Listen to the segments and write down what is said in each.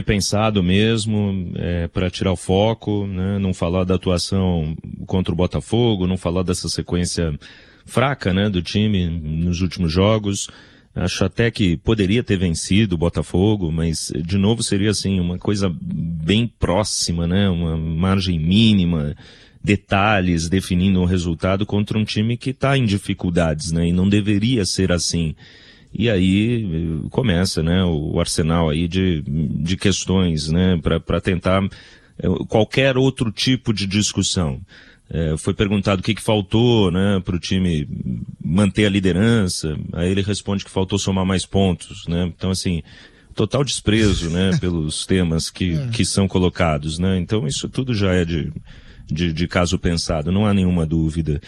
pensado mesmo, para tirar o foco, né? Não falar da atuação contra o Botafogo, não falar dessa sequência fraca, né, do time nos últimos jogos. Acho até que poderia ter vencido o Botafogo, mas de novo seria assim uma coisa bem próxima, né, uma margem mínima, detalhes definindo o resultado contra um time que está em dificuldades, né, e não deveria ser assim. E aí começa, né, o arsenal aí de questões, né, para tentar qualquer outro tipo de discussão. Foi perguntado o que faltou, né, para o time manter a liderança. Aí ele responde que faltou somar mais pontos, né. Então, assim, total desprezo, né, pelos temas que são colocados, né. Então, isso tudo já é de caso pensado, não há nenhuma dúvida.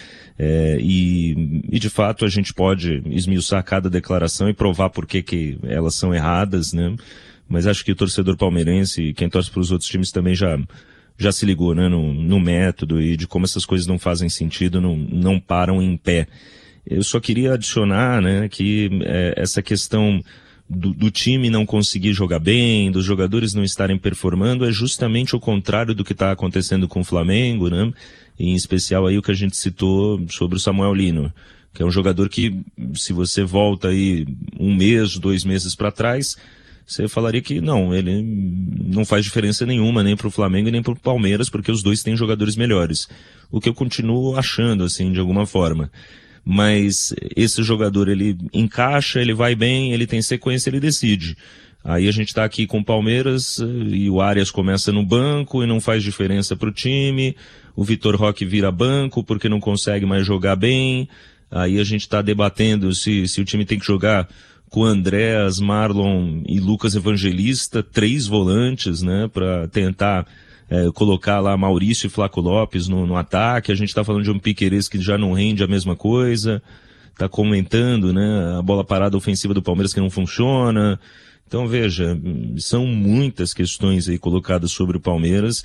E de fato a gente pode esmiuçar cada declaração e provar por que elas são erradas, né? Mas acho que o torcedor palmeirense e quem torce para os outros times também já se ligou, né? No método e de como essas coisas não fazem sentido, não param em pé. Eu só queria adicionar, né, que essa questão do time não conseguir jogar bem, dos jogadores não estarem performando, é justamente o contrário do que está acontecendo com o Flamengo, né? Em especial aí o que a gente citou sobre o Samuel Lino, que é um jogador que, se você volta aí 1 mês, 2 meses para trás, você falaria que não, ele não faz diferença nenhuma, nem para o Flamengo e nem para o Palmeiras, porque os dois têm jogadores melhores. O que eu continuo achando, assim, de alguma forma. Mas esse jogador, ele encaixa, ele vai bem, ele tem sequência, ele decide. Aí a gente tá aqui com o Palmeiras e o Arias começa no banco e não faz diferença pro time. O Vitor Roque vira banco porque não consegue mais jogar bem. Aí a gente tá debatendo se o time tem que jogar com Andréas, Marlon e Lucas Evangelista, 3 volantes, né, pra tentar colocar lá Maurício e Flaco Lopes no ataque. A gente tá falando de um Piquerez que já não rende a mesma coisa, tá comentando, né, a bola parada ofensiva do Palmeiras que não funciona. Então veja, são muitas questões aí colocadas sobre o Palmeiras,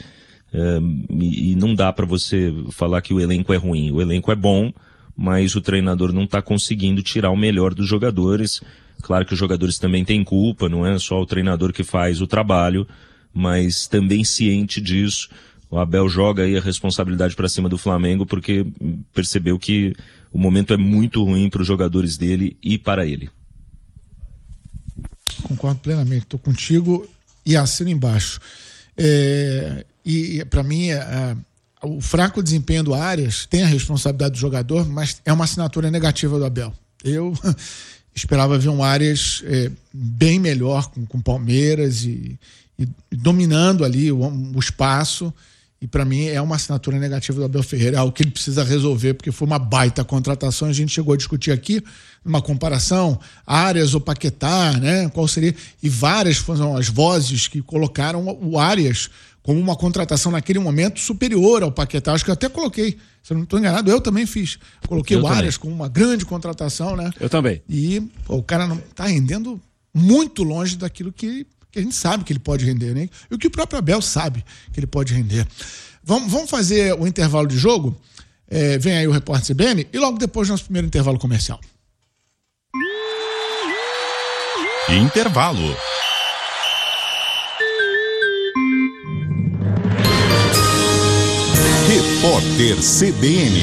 e não dá para você falar que o elenco é ruim. O elenco é bom, mas o treinador não tá conseguindo tirar o melhor dos jogadores. Claro que os jogadores também têm culpa, não é só o treinador que faz o trabalho, mas também ciente disso, o Abel joga aí a responsabilidade para cima do Flamengo porque percebeu que o momento é muito ruim para os jogadores dele e para ele. Concordo plenamente, estou contigo e assino embaixo. E para mim, o fraco desempenho do Arias tem a responsabilidade do jogador, mas é uma assinatura negativa do Abel. Eu esperava ver um Arias bem melhor com o Palmeiras e dominando ali o espaço, e para mim é uma assinatura negativa do Abel Ferreira, é algo que ele precisa resolver, porque foi uma baita contratação. A gente chegou a discutir aqui uma comparação, Arias ou Paquetá, né? Qual seria? E várias foram as vozes que colocaram o Arias como uma contratação naquele momento superior ao Paquetá. Acho que eu até coloquei, se eu não estou enganado, eu também fiz. Coloquei o Arias como uma grande contratação, né? Eu também. E o cara não está rendendo muito longe daquilo que a gente sabe que ele pode render, né? E o que o próprio Abel sabe que ele pode render. Vamos fazer o intervalo de jogo? Vem aí o repórter CBN e logo depois nosso primeiro intervalo comercial. Intervalo. Repórter CBN.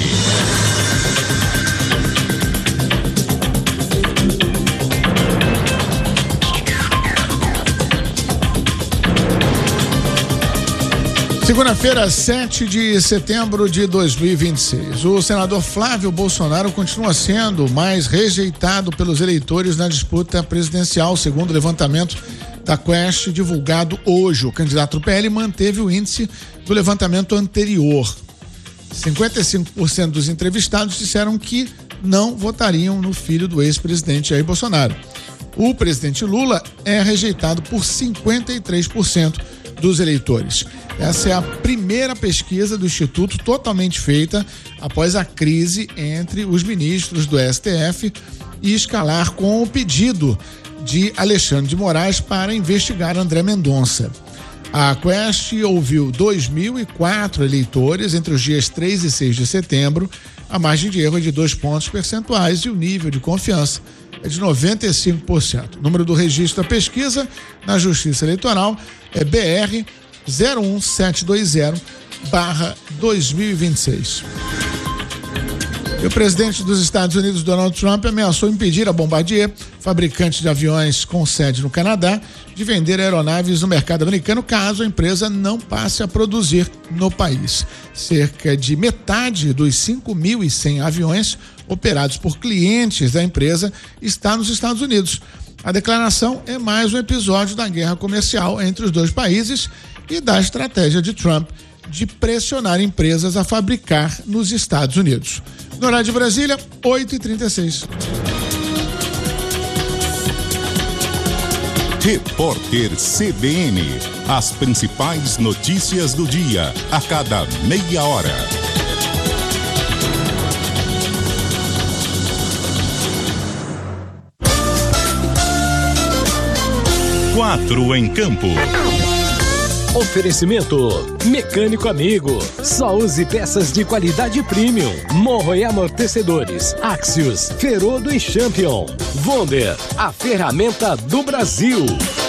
Segunda-feira, 7 de setembro de 2026. O senador Flávio Bolsonaro continua sendo mais rejeitado pelos eleitores na disputa presidencial, segundo o levantamento da Quest divulgado hoje. O candidato do PL manteve o índice do levantamento anterior. 55% dos entrevistados disseram que não votariam no filho do ex-presidente Jair Bolsonaro. O presidente Lula é rejeitado por 53% dos eleitores. Essa é a primeira pesquisa do Instituto totalmente feita após a crise entre os ministros do STF e escalar com o pedido de Alexandre de Moraes para investigar André Mendonça. A Quest ouviu 2.004 eleitores entre os dias 3 e 6 de setembro. A margem de erro é de 2 pontos percentuais e o nível de confiança é de 95%. O número do registro da pesquisa na Justiça Eleitoral é BR 01720/2026. E o presidente dos Estados Unidos, Donald Trump, ameaçou impedir a Bombardier, fabricante de aviões com sede no Canadá, de vender aeronaves no mercado americano caso a empresa não passe a produzir no país. Cerca de metade dos 5.100 aviões operados por clientes da empresa está nos Estados Unidos. A declaração é mais um episódio da guerra comercial entre os dois países e da estratégia de Trump de pressionar empresas a fabricar nos Estados Unidos. No horário de Brasília, 8h36. Repórter CBN. As principais notícias do dia, a cada meia hora. 4 em campo. Oferecimento Mecânico Amigo. Só use peças de qualidade premium. Morro e amortecedores. Axios, Ferodo e Champion. Wonder, a ferramenta do Brasil.